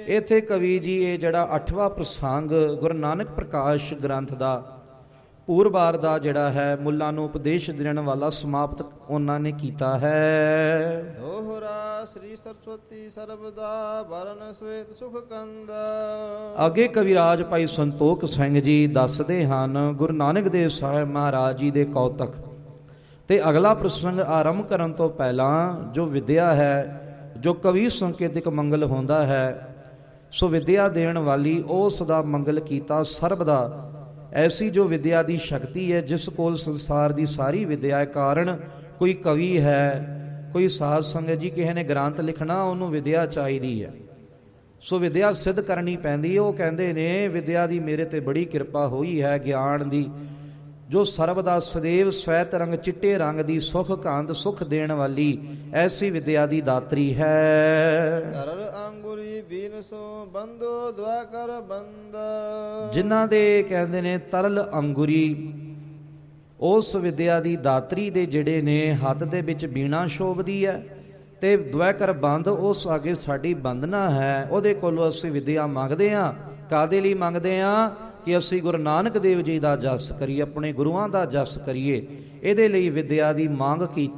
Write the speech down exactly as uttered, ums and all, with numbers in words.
ਇੱਥੇ ਕਵੀ ਜੀ ਇਹ ਜਿਹੜਾ ਅੱਠਵਾਂ ਪ੍ਰਸੰਗ ਗੁਰੂ ਨਾਨਕ ਪ੍ਰਕਾਸ਼ ਗ੍ਰੰਥ ਦਾ ਪੂਰਬਾਰ ਦਾ ਜਿਹੜਾ ਹੈ ਮੁੱਲਾਂ ਨੂੰ ਉਪਦੇਸ਼ ਦੇਣ ਵਾਲਾ ਸਮਾਪਤ ਉਹਨਾਂ ਨੇ ਕੀਤਾ ਹੈ। ਦੋਹਰਾ ਸ੍ਰੀ ਸਰਸਵਤੀ ਸਰਬਦਾ ਵਰਨ ਸਵੇਤ ਸੁਖ ਕੰਦ। ਅੱਗੇ ਕਵਿਰਾਜ ਭਾਈ ਸੰਤੋਖ ਸਿੰਘ ਜੀ ਦੱਸਦੇ ਹਨ ਗੁਰੂ ਨਾਨਕ ਦੇਵ ਸਾਹਿਬ ਮਹਾਰਾਜ ਜੀ ਦੇ ਕੌਤਕ। ਤੇ ਅਗਲਾ ਪ੍ਰਸੰਗ ਆਰੰਭ ਕਰਨ ਤੋਂ ਪਹਿਲਾਂ ਜੋ ਵਿਦਿਆ ਹੈ, ਜੋ ਕਵੀ ਸੰਕੇਤਿਕ ਮੰਗਲ ਹੁੰਦਾ ਹੈ, ਸੋ ਵਿਦਿਆ ਦੇਣ ਵਾਲੀ ਉਸ ਦਾ ਮੰਗਲ ਕੀਤਾ ਸਰਬ ਦਾ। ਐਸੀ ਜੋ ਵਿਦਿਆ ਦੀ ਸ਼ਕਤੀ ਹੈ, ਜਿਸ ਕੋਲ ਸੰਸਾਰ ਦੀ ਸਾਰੀ ਵਿਦਿਆ ਹੈ। ਕਾਰਨ ਕੋਈ ਕਵੀ ਹੈ, ਕੋਈ ਸਾਧ ਸੰਗਤ ਜੀ ਕਿਸੇ ਨੇ ਗ੍ਰੰਥ ਲਿਖਣਾ, ਉਹਨੂੰ ਵਿਦਿਆ ਚਾਹੀਦੀ ਹੈ। ਸੋ ਵਿਦਿਆ ਸਿੱਧ ਕਰਨੀ ਪੈਂਦੀ ਹੈ। ਉਹ ਕਹਿੰਦੇ ਨੇ ਵਿਦਿਆ ਦੀ ਮੇਰੇ ਤੇ ਬੜੀ ਕਿਰਪਾ ਹੋਈ ਹੈ, ਗਿਆਨ ਦੀ, ਜੋ ਸਰਬ ਦਾ ਸਦੇਵ ਸਵੈਤ ਰੰਗ ਚਿੱਟੇ ਰੰਗ ਦੀ ਸੁਖ ਕਾਂਤ ਸੁਖ ਦੇਣ ਵਾਲੀ ਐਸੀ ਵਿਦਿਆ ਦੀ ਦਾਤਰੀ ਹੈ। ਤਰਲ ਅੰਗੁਰੀ ਬੀਨ ਸੋ ਬੰਦੋ ਦੁਆ ਕਰ ਬੰਦ। ਜਿਨ੍ਹਾਂ ਦੇ ਕਹਿੰਦੇ ਨੇ ਤਰਲ ਅੰਗੁਰੀ, ਉਸ ਵਿਦਿਆ ਦੀ ਦਾਤਰੀ ਦੇ ਜਿਹੜੇ ਨੇ ਹੱਥ ਦੇ ਵਿੱਚ ਬੀਣਾ ਸ਼ੋਭਦੀ ਹੈ ਤੇ ਦੁਆ ਕਰ ਬੰਦ, ਉਸ ਅੱਗੇ ਸਾਡੀ ਬੰਦਨਾ ਹੈ। ਉਹਦੇ ਕੋਲੋਂ ਅਸੀਂ ਵਿਦਿਆ ਮੰਗਦੇ ਹਾਂ। ਕਾਹਦੇ ਲਈ ਮੰਗਦੇ ਹਾਂ? ਕਿ ਅਸੀਂ ਗੁਰੂ ਨਾਨਕ ਦੇਵ ਜੀ ਦਾ ਜਸ ਕਰੀਏ, ਆਪਣੇ ਗੁਰੂਆਂ ਦਾ ਜਸ ਕਰੀਏ। ਇਹਦੇ ਲਈ ਵਿਦਿਆ ਦੀ ਮੰਗ ਕੀਤੀ।